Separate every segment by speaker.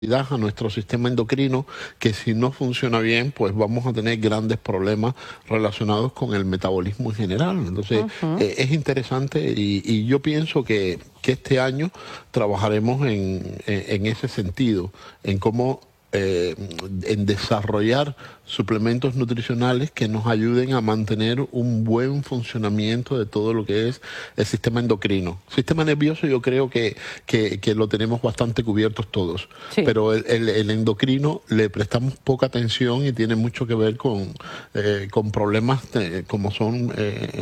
Speaker 1: a nuestro sistema endocrino, que si no funciona bien, pues vamos a tener grandes problemas relacionados con el metabolismo en general. Entonces, es interesante y yo pienso que este año trabajaremos en ese sentido, en cómo en desarrollar suplementos nutricionales que nos ayuden a mantener un buen funcionamiento de todo lo que es el sistema endocrino. Sistema nervioso yo creo que lo tenemos bastante cubiertos todos,
Speaker 2: Sí.
Speaker 1: pero el endocrino le prestamos poca atención y tiene mucho que ver con problemas como son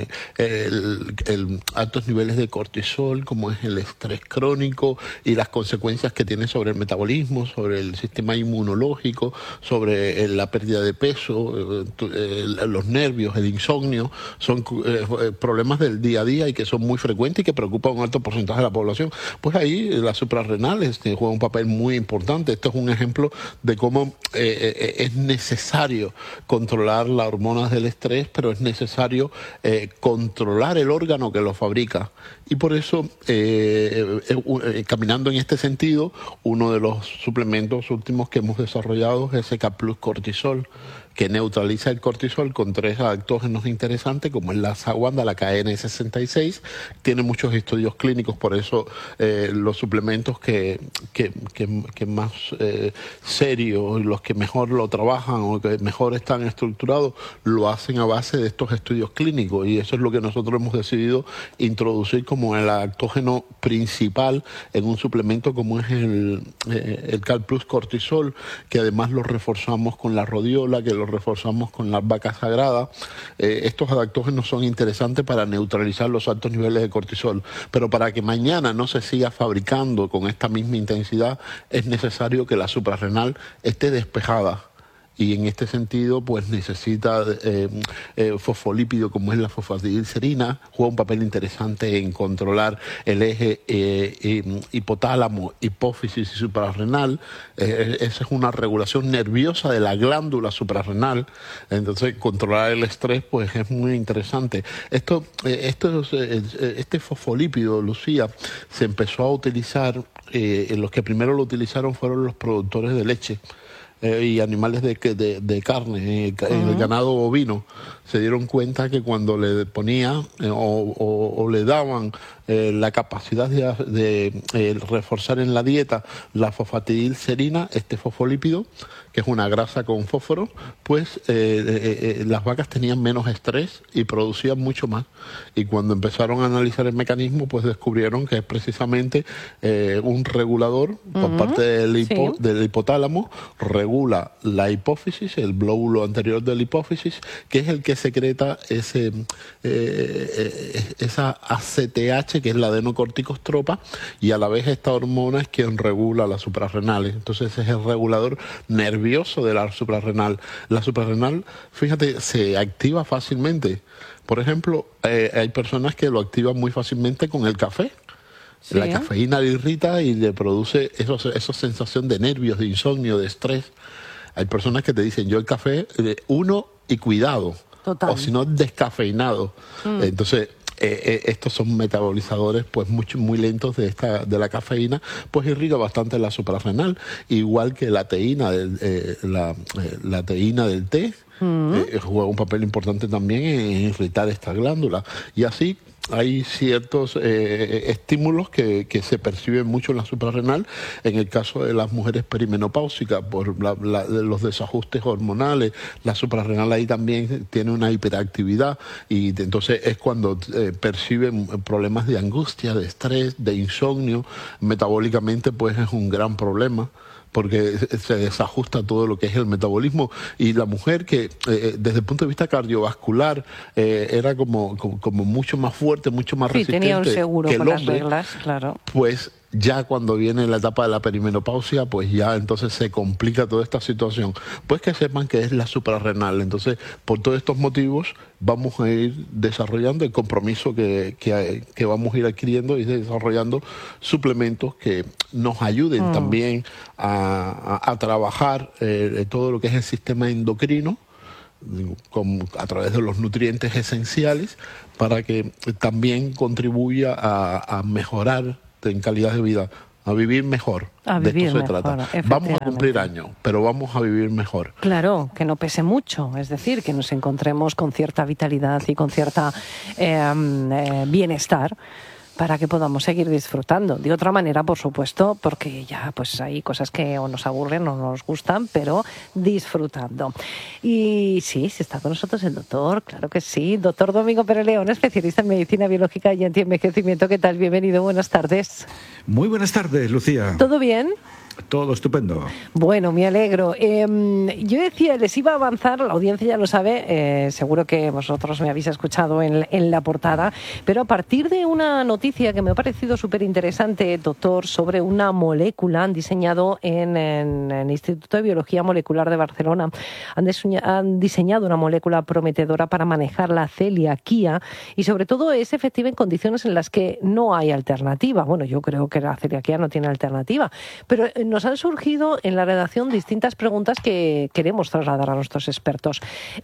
Speaker 1: altos niveles de cortisol, como es el estrés crónico y las consecuencias que tiene sobre el metabolismo, sobre el sistema inmunológico, sobre la pérdida de peso, los nervios, el insomnio, son problemas del día a día y que son muy frecuentes y que preocupan a un alto porcentaje de la población. Pues ahí las suprarrenales juegan un papel muy importante. Esto es un ejemplo de cómo es necesario controlar las hormonas del estrés, pero es necesario controlar el órgano que lo fabrica. Y por eso, caminando en este sentido, uno de los suplementos últimos que hemos desarrollado es SK Plus Cortisol, que neutraliza el cortisol con 3 adaptógenos interesantes, como es la saguanda, la KN66. Tiene muchos estudios clínicos, por eso los suplementos que más serios, los que mejor lo trabajan o que mejor están estructurados, lo hacen a base de estos estudios clínicos, y eso es lo que nosotros hemos decidido introducir como el adaptógeno principal en un suplemento como es el Cal Plus Cortisol, que además lo reforzamos con la rodiola, que lo reforzamos con la vaca sagrada. Estos adaptógenos son interesantes para neutralizar los altos niveles de cortisol, pero para que mañana no se siga fabricando con esta misma intensidad, es necesario que la suprarrenal esté despejada. Y en este sentido, pues necesita fosfolípido, como es la fosfatidilcerina, juega un papel interesante en controlar el eje hipotálamo, hipófisis y suprarrenal. Esa es una regulación nerviosa de la glándula suprarrenal. Entonces, controlar el estrés, pues es muy interesante. Este fosfolípido, Lucía, se empezó a utilizar, los que primero lo utilizaron fueron los productores de leche y animales de carne, el ganado bovino. Se dieron cuenta que cuando le ponía o le daban la capacidad de reforzar en la dieta la fosfatidilcerina, este fosfolípido, que es una grasa con fósforo, pues las vacas tenían menos estrés y producían mucho más. Y cuando empezaron a analizar el mecanismo, pues descubrieron que es precisamente un regulador por parte del hipotálamo, regula la hipófisis, el glóbulo anterior de la hipófisis, que es el que secreta esa ACTH, que es la adenocorticostropa, y a la vez esta hormona es quien regula las suprarrenales. Entonces es el regulador nervioso de la suprarrenal. La suprarrenal, fíjate, se activa fácilmente. Por ejemplo, hay personas que lo activan muy fácilmente con el café. Sí. La cafeína le irrita y le produce esa sensación de nervios, de insomnio, de estrés. Hay personas que te dicen, yo el café, uno y cuidado.
Speaker 2: Total.
Speaker 1: O si no, descafeinado. Entonces, estos son metabolizadores pues muy lentos de la cafeína, pues irrita bastante la suprarrenal, igual que la teína la teína del té juega un papel importante también en irritar esta glándula. Y así hay ciertos estímulos que se perciben mucho en la suprarrenal. En el caso de las mujeres perimenopáusicas, por los desajustes hormonales, la suprarrenal ahí también tiene una hiperactividad, y entonces es cuando perciben problemas de angustia, de estrés, de insomnio. Metabólicamente pues es un gran problema, porque se desajusta todo lo que es el metabolismo, y la mujer que desde el punto de vista cardiovascular era como mucho más fuerte, mucho más resistente
Speaker 2: tenía un seguro
Speaker 1: que el
Speaker 2: con
Speaker 1: hombre,
Speaker 2: las reglas, claro.
Speaker 1: Pues ya cuando viene la etapa de la perimenopausia, pues ya entonces se complica toda esta situación. Pues que sepan que es la suprarrenal. Entonces, por todos estos motivos, vamos a ir desarrollando el compromiso que vamos a ir adquiriendo y desarrollando suplementos que nos ayuden también a trabajar todo lo que es el sistema endocrino, a través de los nutrientes esenciales, para que también contribuya a mejorar en calidad de vida a vivir mejor.
Speaker 2: A
Speaker 1: De
Speaker 2: vivir
Speaker 1: esto se
Speaker 2: mejor,
Speaker 1: trata. Vamos a
Speaker 2: efectivamente.
Speaker 1: cumplir años, pero vamos a vivir mejor.
Speaker 2: Claro, que no pese mucho, es decir, que nos encontremos con cierta vitalidad y con cierta bienestar para que podamos seguir disfrutando. De otra manera, por supuesto, porque ya pues hay cosas que o nos aburren o no nos gustan, pero disfrutando. Y sí, está con nosotros el doctor, claro que sí, doctor Domingo Pérez León, especialista en medicina biológica y antienvejecimiento. ¿Qué tal? Bienvenido, buenas tardes.
Speaker 3: Muy buenas tardes, Lucía.
Speaker 2: ¿Todo bien?
Speaker 3: Todo estupendo.
Speaker 2: Bueno, me alegro. Yo decía, les iba a avanzar, la audiencia ya lo sabe, seguro que vosotros me habéis escuchado en la portada, pero a partir de una noticia que me ha parecido súper interesante, doctor, sobre una molécula, han diseñado en el Instituto de Biología Molecular de Barcelona, han diseñado una molécula prometedora para manejar la celiaquía y sobre todo es efectiva en condiciones en las que no hay alternativa. Bueno, yo creo que la celiaquía no tiene alternativa, pero nos han surgido en la redacción distintas preguntas que queremos trasladar a nuestros expertos.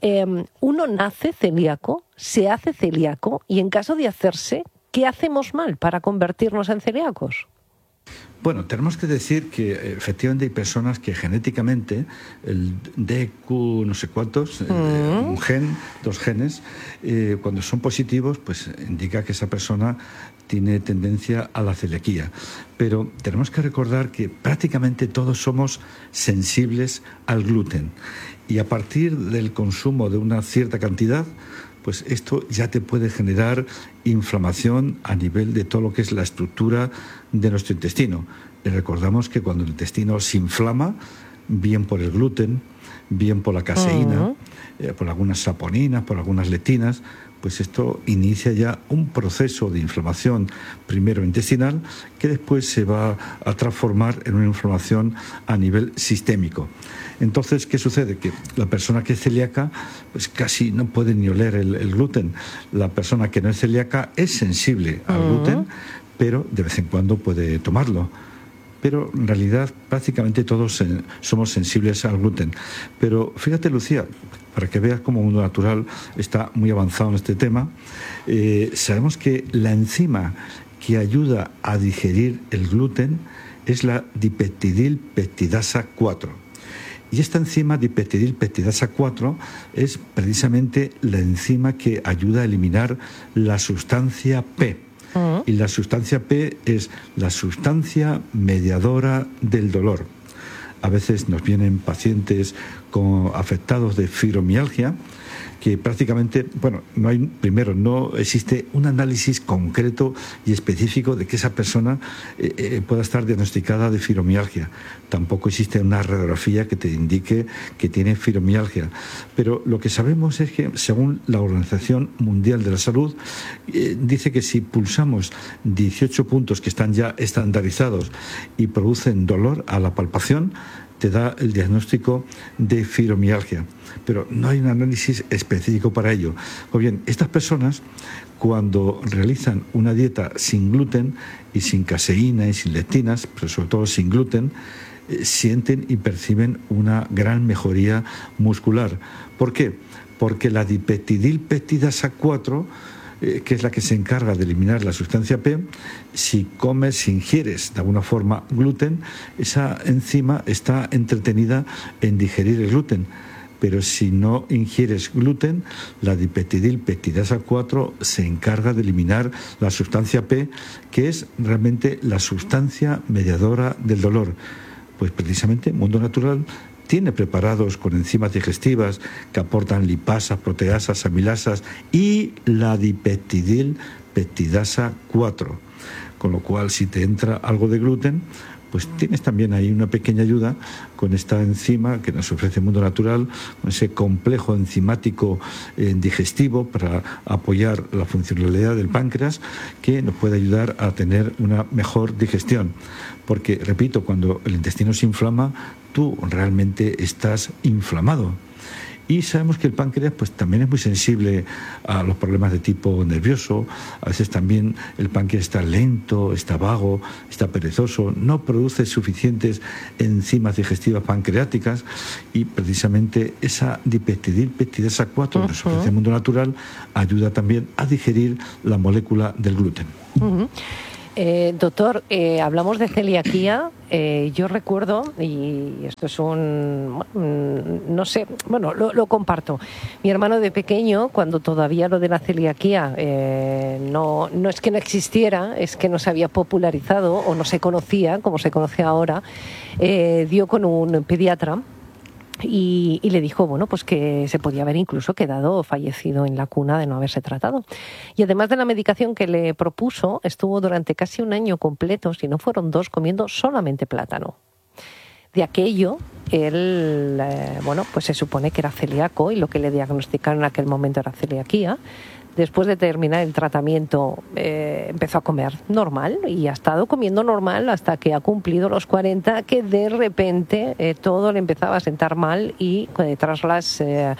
Speaker 2: ¿Uno nace celíaco? ¿Se hace celíaco? Y en caso de hacerse, ¿qué hacemos mal para convertirnos en celíacos?
Speaker 3: Bueno, tenemos que decir que efectivamente hay personas que genéticamente el DQ no sé cuántos, un gen, 2 genes, cuando son positivos, pues indica que esa persona tiene tendencia a la celiaquía. Pero tenemos que recordar que prácticamente todos somos sensibles al gluten. Y a partir del consumo de una cierta cantidad, pues esto ya te puede generar inflamación a nivel de todo lo que es la estructura de nuestro intestino. Les recordamos que cuando el intestino se inflama, bien por el gluten, bien por la caseína, por algunas saponinas, por algunas lectinas, pues esto inicia ya un proceso de inflamación, primero intestinal, que después se va a transformar en una inflamación a nivel sistémico. Entonces, ¿qué sucede? Que la persona que es celíaca pues casi no puede ni oler el gluten. La persona que no es celíaca es sensible al gluten, pero de vez en cuando puede tomarlo. Pero en realidad prácticamente todos somos sensibles al gluten. Pero fíjate, Lucía, para que veas cómo Mundo Natural está muy avanzado en este tema, sabemos que la enzima que ayuda a digerir el gluten es la dipeptidilpeptidasa 4. Y esta enzima dipeptidilpeptidasa 4 es precisamente la enzima que ayuda a eliminar la sustancia P. Y la sustancia P es la sustancia mediadora del dolor. A veces nos vienen pacientes afectados de fibromialgia que prácticamente, bueno, no existe un análisis concreto y específico de que esa persona pueda estar diagnosticada de fibromialgia. Tampoco existe una radiografía que te indique que tiene fibromialgia. Pero lo que sabemos es que, según la Organización Mundial de la Salud, dice que si pulsamos 18 puntos que están ya estandarizados y producen dolor a la palpación, te da el diagnóstico de fibromialgia, pero no hay un análisis específico para ello. O bien, estas personas, cuando realizan una dieta sin gluten y sin caseína y sin lectinas, pero sobre todo sin gluten, sienten y perciben una gran mejoría muscular. ¿Por qué? Porque la dipeptidilpeptidasa 4, que es la que se encarga de eliminar la sustancia P, si ingieres de alguna forma gluten, esa enzima está entretenida en digerir el gluten. Pero si no ingieres gluten, la dipeptidilpeptidasa 4 se encarga de eliminar la sustancia P, que es realmente la sustancia mediadora del dolor. Pues precisamente Mundo Natural tiene preparados con enzimas digestivas que aportan lipasas, proteasas, amilasas y la dipeptidilpeptidasa 4. Con lo cual, si te entra algo de gluten, pues tienes también ahí una pequeña ayuda con esta enzima que nos ofrece Mundo Natural, con ese complejo enzimático digestivo para apoyar la funcionalidad del páncreas, que nos puede ayudar a tener una mejor digestión. Porque, repito, cuando el intestino se inflama, tú realmente estás inflamado. Y sabemos que el páncreas pues también es muy sensible a los problemas de tipo nervioso. A veces también el páncreas está lento, está vago, está perezoso, no produce suficientes enzimas digestivas pancreáticas, y precisamente esa dipeptidilpeptidasa 4 que nos ofrece el Mundo Natural ayuda también a digerir la molécula del gluten.
Speaker 2: Doctor, hablamos de celiaquía. Yo recuerdo, y esto es no sé, bueno, lo comparto. Mi hermano de pequeño, cuando todavía lo de la celiaquía no es que no existiera, es que no se había popularizado o no se conocía como se conoce ahora, dio con un pediatra. Y le dijo, bueno, pues que se podía haber incluso quedado fallecido en la cuna de no haberse tratado. Y además de la medicación que le propuso, estuvo durante casi un año completo, si no fueron 2, comiendo solamente plátano. De aquello, él, bueno, pues se supone que era celíaco y lo que le diagnosticaron en aquel momento era celiaquía. Después de terminar el tratamiento empezó a comer normal y ha estado comiendo normal hasta que ha cumplido los 40, que de repente todo le empezaba a sentar mal y tras las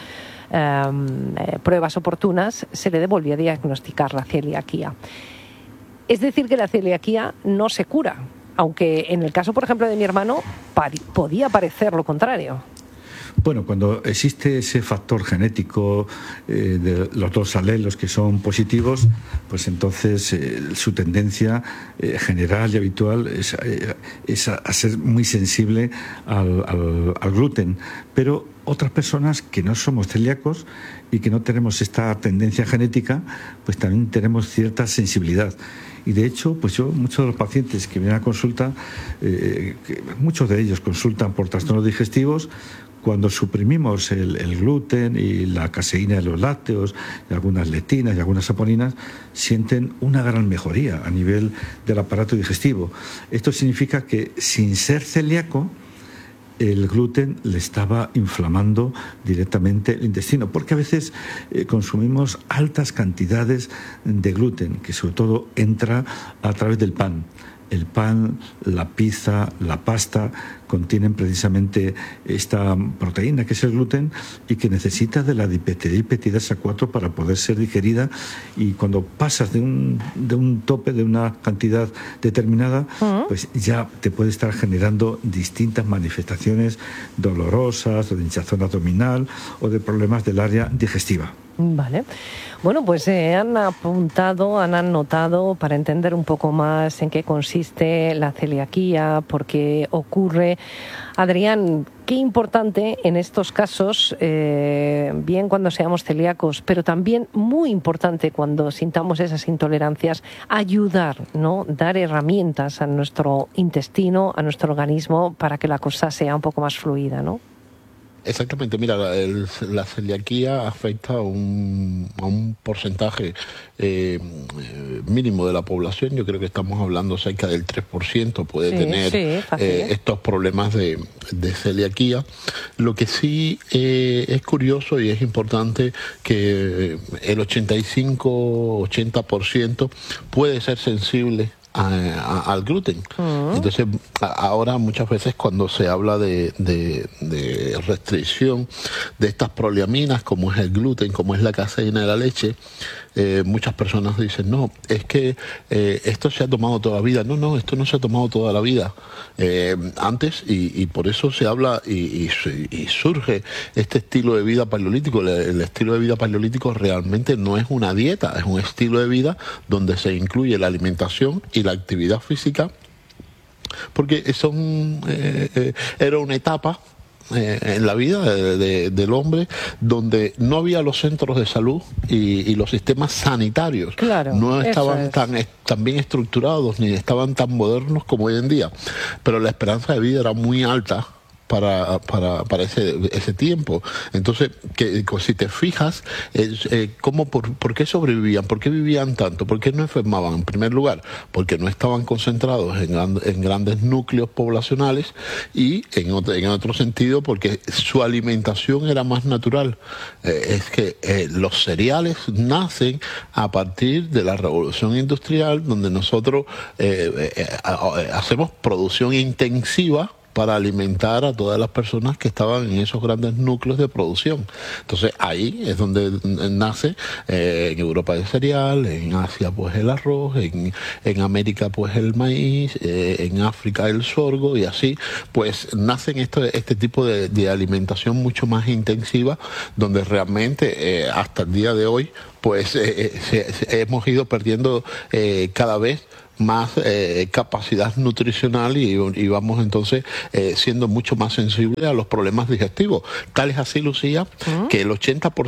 Speaker 2: pruebas oportunas se le volvió a diagnosticar la celiaquía. Es decir, que la celiaquía no se cura, aunque en el caso, por ejemplo, de mi hermano podía parecer lo contrario.
Speaker 3: Bueno, cuando existe ese factor genético de los 2 alelos que son positivos, pues entonces su tendencia general y habitual es a ser muy sensible al gluten. Pero otras personas que no somos celíacos y que no tenemos esta tendencia genética, pues también tenemos cierta sensibilidad. Y de hecho, pues muchos de los pacientes que vienen a consulta, muchos de ellos consultan por trastornos digestivos. Cuando suprimimos el gluten y la caseína de los lácteos, y algunas lectinas y algunas saponinas, sienten una gran mejoría a nivel del aparato digestivo. Esto significa que, sin ser celíaco, el gluten le estaba inflamando directamente el intestino, porque a veces consumimos altas cantidades de gluten, que sobre todo entra a través del pan. El pan, la pizza, la pasta contienen precisamente esta proteína que es el gluten y que necesita de la dipeptidilpeptidasa 4 para poder ser digerida, y cuando pasas de un tope, de una cantidad determinada, pues ya te puede estar generando distintas manifestaciones dolorosas, o de hinchazón abdominal o de problemas del área digestiva.
Speaker 2: Vale. Bueno, pues han anotado para entender un poco más en qué consiste la celiaquía, por qué ocurre. Adrián, qué importante en estos casos, bien cuando seamos celíacos, pero también muy importante cuando sintamos esas intolerancias, ayudar, ¿no? Dar herramientas a nuestro intestino, a nuestro organismo, para que la cosa sea un poco más fluida, ¿no?
Speaker 1: Exactamente, mira, la celiaquía afecta a un porcentaje mínimo de la población. Yo creo que estamos hablando cerca del 3% puede tener estos problemas de celiaquía. Lo que sí es curioso y es importante que el 85-80% puede ser sensible al gluten. Entonces, ahora muchas veces cuando se habla de restricción de estas poliaminas, como es el gluten, como es la caseína de la leche, muchas personas dicen, no, es que esto se ha tomado toda la vida. No, esto no se ha tomado toda la vida. Antes, y por eso se habla y surge este estilo de vida paleolítico. El estilo de vida paleolítico realmente no es una dieta, es un estilo de vida donde se incluye la alimentación y la actividad física, porque era una etapa en la vida del hombre donde no había los centros de salud y los sistemas sanitarios no estaban tan bien estructurados ni estaban tan modernos como hoy en día, pero la esperanza de vida era muy alta para ese tiempo. Entonces, si te fijas, ¿por qué sobrevivían? ¿Por qué vivían tanto? ¿Por qué no enfermaban? En primer lugar, porque no estaban concentrados en grandes núcleos poblacionales, y en otro sentido, porque su alimentación era más natural. Es que los cereales nacen a partir de la revolución industrial, donde nosotros hacemos producción intensiva para alimentar a todas las personas que estaban en esos grandes núcleos de producción. Entonces ahí es donde nace en Europa el cereal, en Asia pues el arroz, en América pues el maíz, en África el sorgo, y así pues nacen este tipo de alimentación mucho más intensiva, donde realmente hasta el día de hoy pues hemos ido perdiendo cada vez más capacidad nutricional y vamos entonces siendo mucho más sensibles a los problemas digestivos. Tal es así, Lucía, que el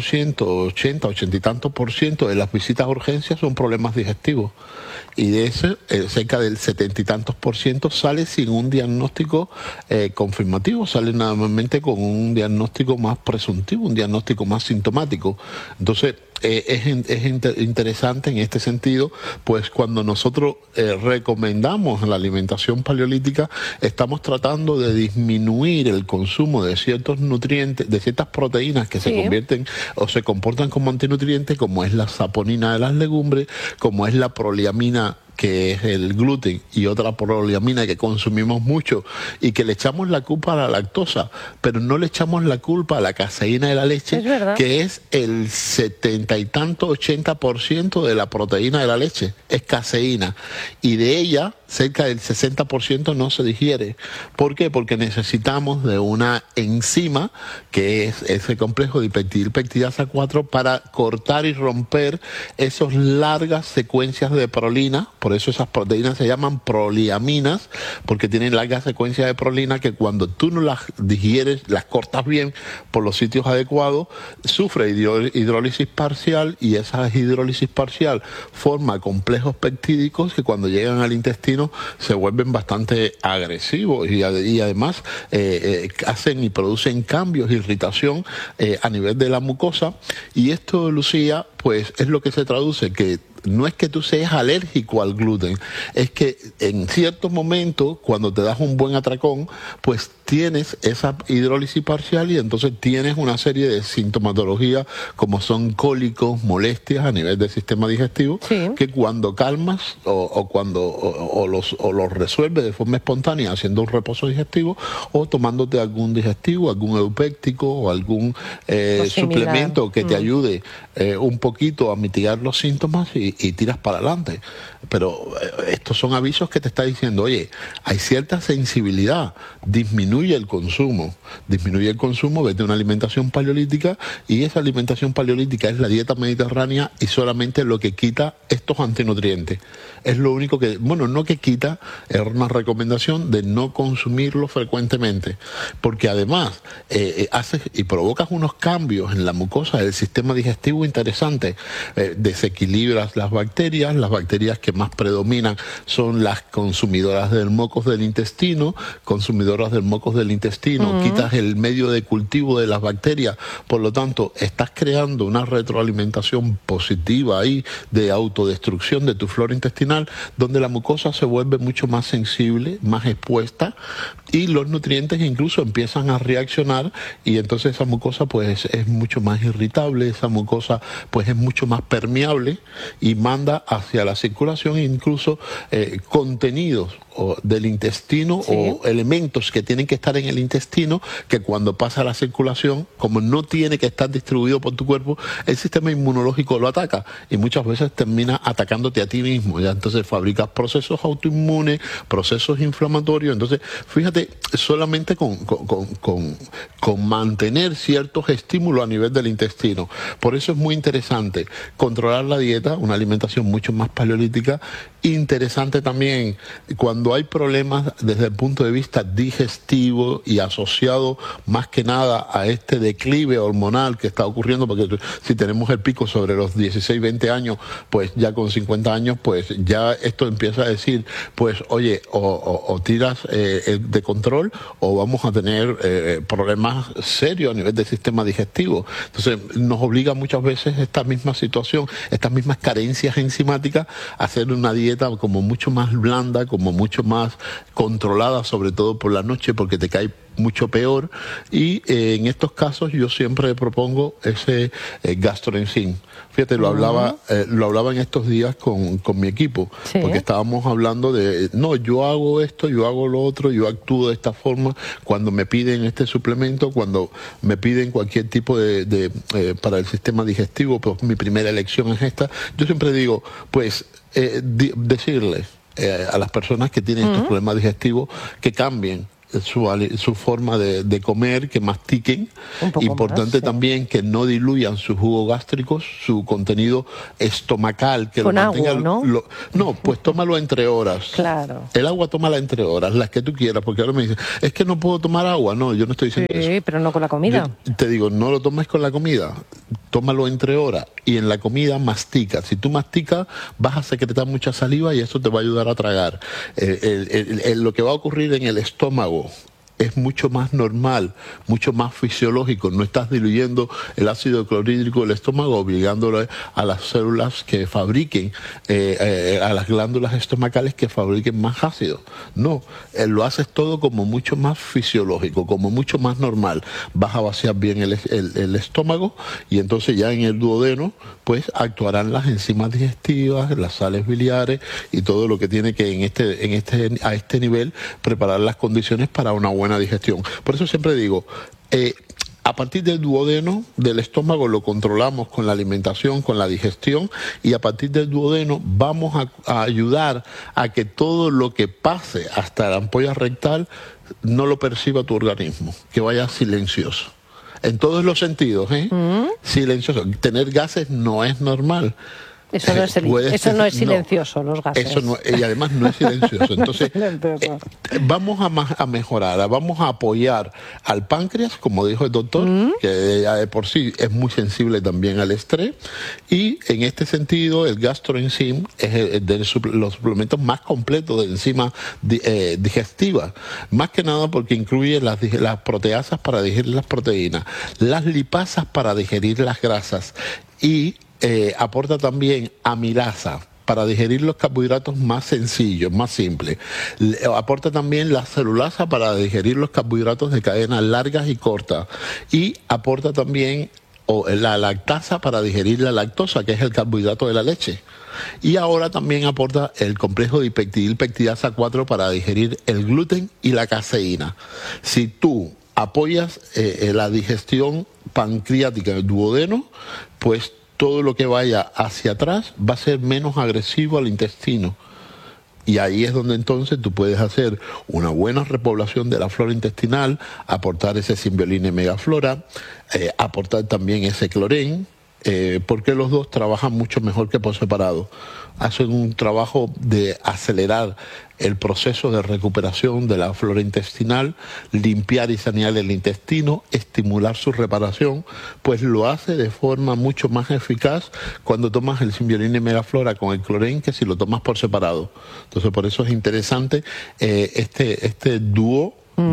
Speaker 1: 80 y tantos por ciento de las visitas a urgencias son problemas digestivos. Y de ese, cerca del 70 y tantos por ciento sale sin un diagnóstico confirmativo, sale normalmente con un diagnóstico más presuntivo, un diagnóstico más sintomático. Entonces, es interesante en este sentido, pues cuando nosotros recomendamos la alimentación paleolítica, estamos tratando de disminuir el consumo de ciertos nutrientes, de ciertas proteínas que se convierten o se comportan como antinutrientes, como es la saponina de las legumbres, como es la proliamina, que es el gluten, y otra proliamina que consumimos mucho y que le echamos la culpa a la lactosa, pero no le echamos la culpa a la caseína de la leche, que es el 70 y tanto, 80% de la proteína de la leche, es caseína, y de ella cerca del 60% no se digiere. ¿Por qué? Porque necesitamos de una enzima, que es ese complejo de peptidilpeptidasa 4, para cortar y romper esas largas secuencias de prolina. Por eso esas proteínas se llaman proliaminas, porque tienen largas secuencias de prolina que cuando tú no las digieres, las cortas bien por los sitios adecuados, sufre hidrólisis parcial, y esa hidrólisis parcial forma complejos peptídicos que cuando llegan al intestino se vuelven bastante agresivos y además hacen y producen cambios, irritación a nivel de la mucosa. Y esto, Lucía, pues es lo que se traduce, que no es que tú seas alérgico al gluten, es que en ciertos momentos, cuando te das un buen atracón, pues tienes esa hidrólisis parcial y entonces tienes una serie de sintomatología como son cólicos, molestias a nivel del sistema digestivo, que cuando calmas o los resuelves de forma espontánea haciendo un reposo digestivo o tomándote algún digestivo, algún eupéptico o algún suplemento que te ayude un poquito a mitigar los síntomas y tiras para adelante. Pero estos son avisos que te está diciendo, oye, hay cierta sensibilidad, disminuye el consumo, vete a una alimentación paleolítica, y esa alimentación paleolítica es la dieta mediterránea y solamente lo que quita estos antinutrientes. Es lo único que, bueno, no que quita, es una recomendación de no consumirlo frecuentemente, porque además haces y provocas unos cambios en la mucosa del sistema digestivo interesantes, desequilibras las bacterias que más predominan son las consumidoras del mocos del intestino, quitas el medio de cultivo de las bacterias, por lo tanto estás creando una retroalimentación positiva ahí de autodestrucción de tu flora intestinal, donde la mucosa se vuelve mucho más sensible, más expuesta, y los nutrientes incluso empiezan a reaccionar, y entonces esa mucosa pues es mucho más irritable, esa mucosa pues es mucho más permeable y manda hacia la circulación incluso contenidos del intestino o elementos que tienen que estar en el intestino, que cuando pasa a la circulación, como no tiene que estar distribuido por tu cuerpo, el sistema inmunológico lo ataca y muchas veces termina atacándote a ti mismo. Ya entonces fabricas procesos autoinmunes, procesos inflamatorios. Entonces, fíjate, solamente con mantener ciertos estímulos a nivel del intestino. Por eso es muy interesante controlar la dieta, una alimentación mucho más paleolítica. Interesante también cuando hay problemas desde el punto de vista digestivo y asociado más que nada a este declive hormonal que está ocurriendo, porque si tenemos el pico sobre los 16, 20 años, pues ya con 50 años, pues ya esto empieza a decir, pues oye, o tiras de control o vamos a tener problemas serios a nivel del sistema digestivo. Entonces nos obliga muchas veces esta misma situación, estas mismas carencias enzimáticas, a hacer una dieta como mucho más blanda, como mucho más controlada, sobre todo por la noche, porque te cae mucho peor. Y en estos casos yo siempre propongo ese gastroenzim. Fíjate, lo hablaba en estos días con mi equipo, porque estábamos hablando de, no, yo hago esto, yo hago lo otro, yo actúo de esta forma, cuando me piden este suplemento, cuando me piden cualquier tipo de para el sistema digestivo, pues mi primera elección es esta. Yo siempre digo, pues, decirles a las personas que tienen estos problemas digestivos que cambien su forma de comer, que mastiquen. Importante también que no diluyan sus jugos gástricos, su contenido estomacal, que
Speaker 2: con
Speaker 1: lo mantenga.
Speaker 2: Agua, ¿no?
Speaker 1: No, pues tómalo entre horas.
Speaker 2: Claro.
Speaker 1: El agua tómala entre horas, las que tú quieras, porque ahora me dicen, es que no puedo tomar agua. No, yo no estoy diciendo eso.
Speaker 2: Sí, pero no con la comida.
Speaker 1: Yo te digo, no lo tomes con la comida, tómalo entre horas y en la comida mastica. Si tú masticas, vas a secretar mucha saliva y eso te va a ayudar a tragar. Lo que va a ocurrir en el estómago es mucho más normal, mucho más fisiológico. No estás diluyendo el ácido clorhídrico del estómago, obligándolo a las células que fabriquen, a las glándulas estomacales que fabriquen más ácido. No, lo haces todo como mucho más fisiológico, como mucho más normal. Vas a vaciar bien el estómago y entonces ya en el duodeno pues actuarán las enzimas digestivas, las sales biliares y todo lo que tiene que a este nivel preparar las condiciones para una buena digestión. Por eso siempre digo, a partir del duodeno, del estómago, lo controlamos con la alimentación, con la digestión, y a partir del duodeno vamos a ayudar a que todo lo que pase hasta la ampolla rectal no lo perciba tu organismo, que vaya silencioso. En todos los sentidos, silencioso. Tener gases no es normal.
Speaker 2: Eso no es silencioso, los gases.
Speaker 1: Y además no es silencioso. Entonces, vamos a mejorar, vamos a apoyar al páncreas, como dijo el doctor, que ya de por sí es muy sensible también al estrés. Y en este sentido, el gastroenzim es de los suplementos más completos de enzimas digestivas. Más que nada porque incluye las proteasas para digerir las proteínas, las lipasas para digerir las grasas y aporta también amilasa para digerir los carbohidratos más sencillos, más simples. Aporta también la celulasa para digerir los carbohidratos de cadenas largas y cortas. Y aporta también la lactasa para digerir la lactosa, que es el carbohidrato de la leche. Y ahora también aporta el complejo dipeptidilpeptidasa 4 para digerir el gluten y la caseína. Si tú apoyas la digestión pancreática del duodeno, pues todo lo que vaya hacia atrás va a ser menos agresivo al intestino. Y ahí es donde entonces tú puedes hacer una buena repoblación de la flora intestinal, aportar ese Symbioline Megaflora, aportar también ese clorén, porque los dos trabajan mucho mejor que por separado. Hacen un trabajo de acelerar el proceso de recuperación de la flora intestinal, limpiar y sanear el intestino, estimular su reparación, pues lo hace de forma mucho más eficaz cuando tomas el Symbioline Megaflora con el clorén que si lo tomas por separado. Entonces por eso es interesante este dúo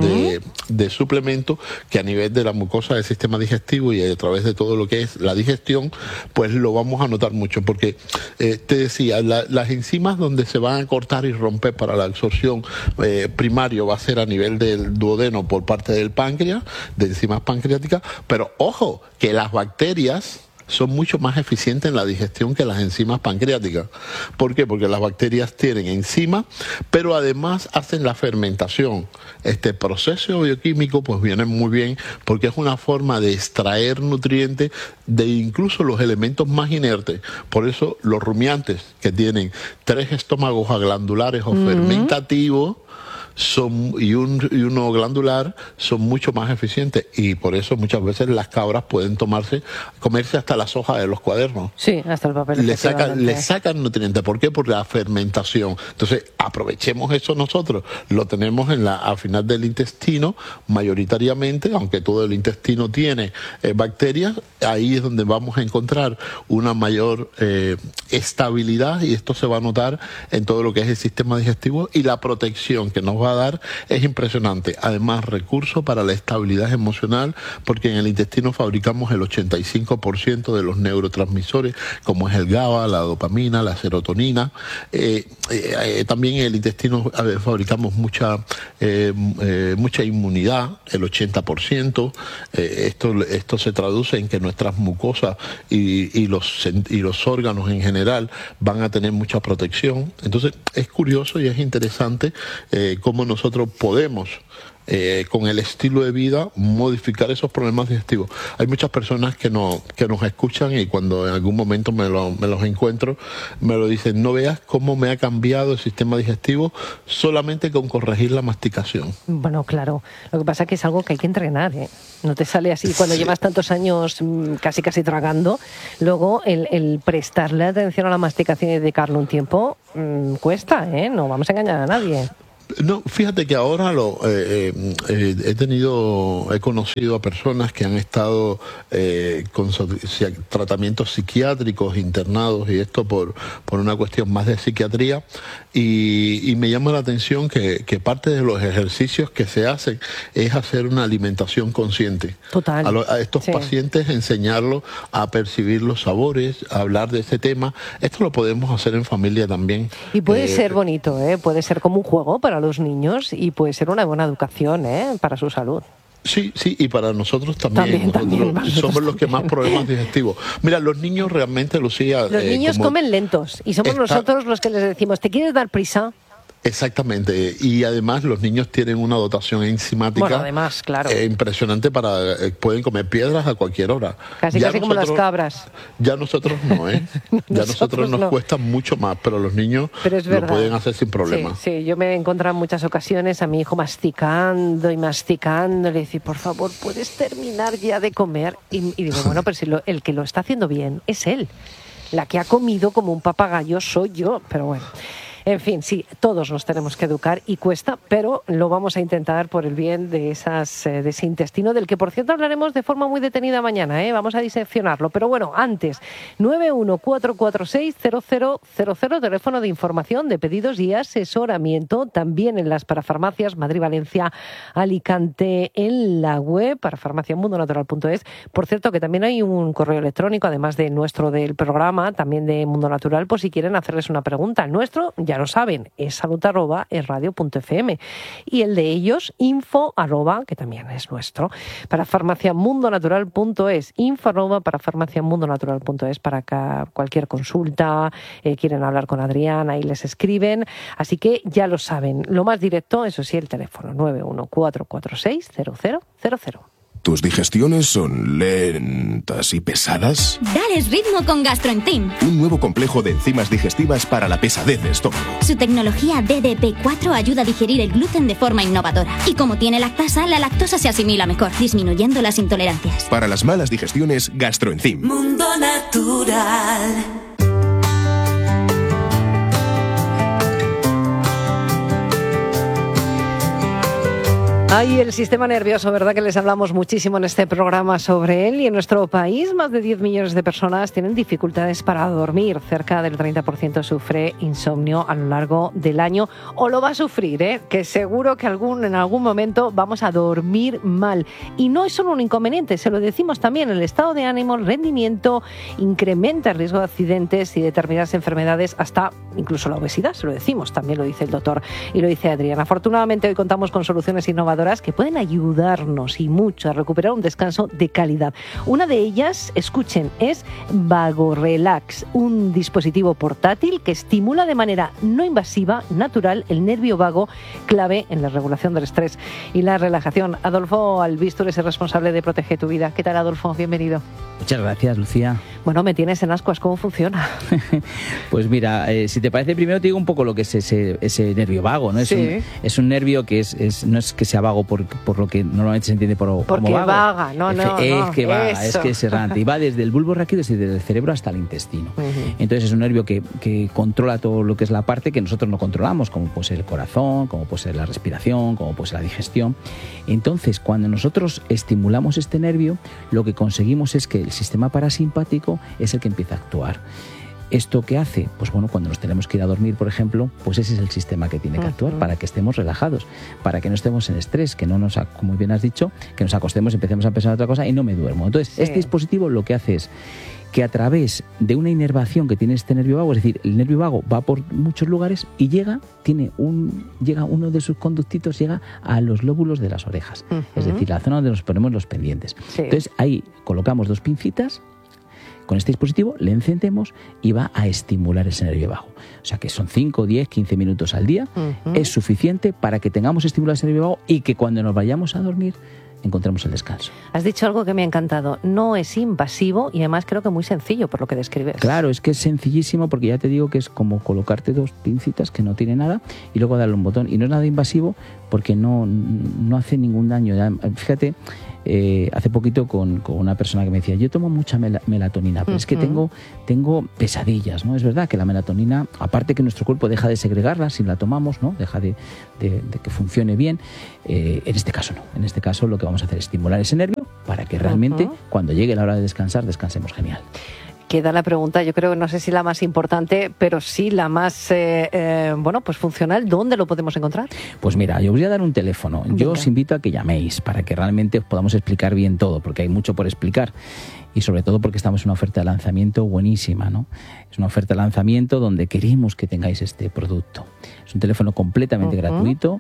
Speaker 1: de suplemento que a nivel de la mucosa del sistema digestivo y a través de todo lo que es la digestión, pues lo vamos a notar mucho, porque te decía, las enzimas donde se van a cortar y romper para la absorción primario va a ser a nivel del duodeno por parte del páncreas, de enzimas pancreáticas, pero ojo, que las bacterias son mucho más eficientes en la digestión que las enzimas pancreáticas. ¿Por qué? Porque las bacterias tienen enzimas, pero además hacen la fermentación. Este proceso bioquímico pues viene muy bien porque es una forma de extraer nutrientes de incluso los elementos más inertes. Por eso los rumiantes que tienen 3 estómagos aglandulares o fermentativos y uno glandular son mucho más eficientes, y por eso muchas veces las cabras pueden comerse hasta las hojas de los cuadernos.
Speaker 2: Sí, hasta el papel.
Speaker 1: Le sacan nutrientes. ¿Por qué? Por la fermentación. Entonces, aprovechemos eso nosotros. Lo tenemos al final del intestino, mayoritariamente, aunque todo el intestino tiene bacterias, ahí es donde vamos a encontrar una mayor estabilidad, y esto se va a notar en todo lo que es el sistema digestivo, y la protección que nos va a dar es impresionante. Además, recurso para la estabilidad emocional, porque en el intestino fabricamos el 85% de los neurotransmisores, como es el GABA, la dopamina, la serotonina. También en el intestino fabricamos mucha inmunidad, el 80%. Esto se traduce en que nuestras mucosas y los órganos en general van a tener mucha protección. Entonces, es curioso y es interesante cómo nosotros podemos con el estilo de vida, modificar esos problemas digestivos. Hay muchas personas que nos escuchan y cuando en algún momento me los encuentro, me lo dicen, no veas cómo me ha cambiado el sistema digestivo solamente con corregir la masticación.
Speaker 2: Bueno, claro. Lo que pasa es que es algo que hay que entrenar, ¿eh? No te sale así cuando llevas tantos años casi tragando. Luego el prestarle atención a la masticación y dedicarle un tiempo cuesta, ¿eh? No vamos a engañar a nadie.
Speaker 1: No, fíjate que ahora he conocido a personas que han estado con tratamientos psiquiátricos internados y esto por una cuestión más de psiquiatría y me llama la atención que parte de los ejercicios que se hacen es hacer una alimentación consciente.
Speaker 2: Total.
Speaker 1: A estos pacientes enseñarlos a percibir los sabores, a hablar de ese tema. Esto lo podemos hacer en familia también.
Speaker 2: Y puede ser bonito, ¿eh? Puede ser como un juego para los niños y puede ser una buena educación, ¿eh? Para su salud.
Speaker 1: Sí, y para nosotros también. Nosotros somos los que más problemas digestivos. Mira, los niños realmente, Lucía...
Speaker 2: Los niños comen lentos y somos nosotros los que les decimos, ¿te quieres dar prisa?
Speaker 1: Exactamente, y además los niños tienen una dotación enzimática
Speaker 2: además, claro.
Speaker 1: Impresionante pueden comer piedras a cualquier hora.
Speaker 2: Casi como las cabras.
Speaker 1: Ya nosotros no, ¿eh? Ya nosotros nos cuesta mucho más, pero los niños lo pueden hacer sin problema.
Speaker 2: Sí, yo me he encontrado en muchas ocasiones a mi hijo masticando, le decía, por favor, ¿puedes terminar ya de comer? Y digo, bueno, pero si el que lo está haciendo bien es él. La que ha comido como un papagayo soy yo, pero bueno... En fin, sí, todos nos tenemos que educar y cuesta, pero lo vamos a intentar por el bien de ese intestino, del que por cierto hablaremos de forma muy detenida mañana, ¿eh? Vamos a diseccionarlo. Pero bueno, antes, 914460000, teléfono de información, de pedidos y asesoramiento, también en las parafarmacias Madrid, Valencia, Alicante, en la web parafarmaciamundonatural.es. Por cierto, que también hay un correo electrónico, además de nuestro del programa, también de Mundo Natural, por si quieren hacerles una pregunta. El nuestro, ya lo saben, es salud@esradio.fm y el de ellos, info@, que también es nuestro, para farmaciamundonatural.es, info@ para farmaciamundonatural.es, para cualquier consulta, quieren hablar con Adrián, ahí les escriben, así que ya lo saben, lo más directo, eso sí, el teléfono 914460000.
Speaker 4: ¿Tus digestiones son lentas y pesadas?
Speaker 5: Dales ritmo con GastroEnzyme.
Speaker 4: Un nuevo complejo de enzimas digestivas para la pesadez de estómago.
Speaker 5: Su tecnología DDP4 ayuda a digerir el gluten de forma innovadora. Y como tiene lactasa, la lactosa se asimila mejor, disminuyendo las intolerancias.
Speaker 4: Para las malas digestiones, GastroEnzyme.
Speaker 6: Mundo Natural.
Speaker 2: Ay, el sistema nervioso, ¿verdad? Que les hablamos muchísimo en este programa sobre él. Y en nuestro país, más de 10 millones de personas tienen dificultades para dormir. Cerca del 30% sufre insomnio a lo largo del año. O lo va a sufrir, ¿eh? Que seguro que en algún momento vamos a dormir mal. Y no es solo un inconveniente, se lo decimos también. El estado de ánimo, el rendimiento, incrementa el riesgo de accidentes y determinadas enfermedades, hasta incluso la obesidad, se lo decimos. También lo dice el doctor y lo dice Adrián. Afortunadamente, hoy contamos con soluciones innovadoras que pueden ayudarnos y mucho a recuperar un descanso de calidad. Una de ellas, escuchen, es VagoRelax, un dispositivo portátil que estimula de manera no invasiva, natural, el nervio vago, clave en la regulación del estrés y la relajación. Adolfo Albistur es el responsable de Protege tu Vida. ¿Qué tal, Adolfo? Bienvenido.
Speaker 7: Muchas gracias, Lucía.
Speaker 2: Bueno, me tienes en ascuas. ¿Cómo funciona?
Speaker 7: Pues mira, si te parece, primero te digo un poco lo que es ese nervio vago, ¿no? Es un nervio que no es que sea vago por lo que normalmente se entiende como vago.
Speaker 2: Vaga,
Speaker 7: que vaga, es que es errante. Y va desde el bulbo raquídeo, desde el cerebro hasta el intestino. Uh-huh. Entonces es un nervio que controla todo lo que es la parte que nosotros no controlamos, como puede ser el corazón, como puede ser la respiración, como puede ser la digestión. Entonces, cuando nosotros estimulamos este nervio, lo que conseguimos es que el sistema parasimpático es el que empieza a actuar. ¿Esto qué hace? Pues bueno, cuando nos tenemos que ir a dormir, por ejemplo, pues ese es el sistema que tiene que actuar para que estemos relajados, para que no estemos en estrés, que no nos, como bien has dicho, que nos acostemos, empecemos a pensar en otra cosa y no me duermo. Entonces, este dispositivo lo que hace es que a través de una inervación que tiene este nervio vago, es decir, el nervio vago va por muchos lugares y llega uno de sus conductitos, llega a los lóbulos de las orejas, es decir, la zona donde nos ponemos los pendientes. Sí. Entonces, ahí colocamos dos pincitas Con este dispositivo le encendemos y va a estimular ese nervio vago. O sea que son 5, 10, 15 minutos al día. Es suficiente para que tengamos estimulado ese nervio vago y que cuando nos vayamos a dormir encontremos el descanso.
Speaker 2: Has dicho algo que me ha encantado. No es invasivo y además creo que muy sencillo por lo que describes.
Speaker 7: Claro, es que es sencillísimo porque ya te digo que es como colocarte 2 pincitas que no tiene nada y luego darle un botón. Y no es nada invasivo porque no hace ningún daño. Fíjate, hace poquito con una persona que me decía, yo tomo mucha melatonina, pero es que tengo pesadillas, ¿no? Es verdad que la melatonina, aparte que nuestro cuerpo deja de segregarla si la tomamos, ¿no? Deja de que funcione bien. En este caso no. En este caso lo que vamos a hacer es estimular ese nervio para que realmente cuando llegue la hora de descansar, descansemos genial.
Speaker 2: Queda la pregunta, yo creo que no sé si la más importante, pero sí la más pues funcional. ¿Dónde lo podemos encontrar?
Speaker 7: Pues mira, yo os voy a dar un teléfono. Venga. Yo os invito a que llaméis para que realmente os podamos explicar bien todo, porque hay mucho por explicar. Y sobre todo porque estamos en una oferta de lanzamiento buenísima, ¿no? Es una oferta de lanzamiento donde queremos que tengáis este producto. Es un teléfono completamente gratuito,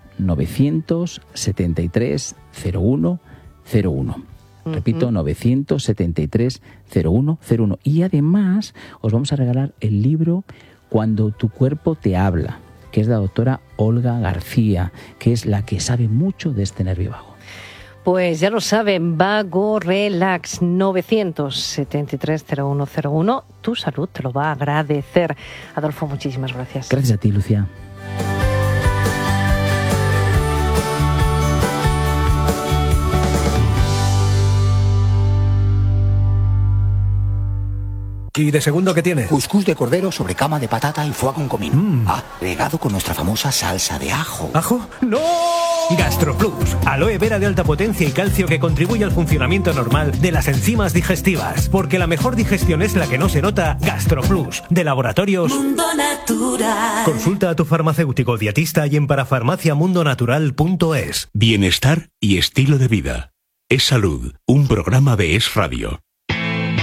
Speaker 7: 973 01 01. Repito, 973 01 01. Y además os vamos a regalar el libro Cuando tu cuerpo te habla, que es de la doctora Olga García, que es la que sabe mucho de este nervio vago.
Speaker 2: Pues ya lo saben, Vago Relax, 973 01 01. Tu salud te lo va a agradecer. Adolfo, muchísimas gracias.
Speaker 7: Gracias a ti, Lucía.
Speaker 8: ¿Y de segundo qué tiene?
Speaker 9: Cuscús de cordero sobre cama de patata y foie con comino. Regado con nuestra famosa salsa de ajo.
Speaker 8: ¿Ajo? ¡No! GastroPlus, aloe vera de alta potencia y calcio que contribuye al funcionamiento normal de las enzimas digestivas. Porque la mejor digestión es la que no se nota. GastroPlus, de Laboratorios
Speaker 6: Mundo Natural.
Speaker 8: Consulta a tu farmacéutico dietista y en parafarmaciamundonatural.es.
Speaker 10: Bienestar y estilo de vida. Es Salud, un programa de Es Radio.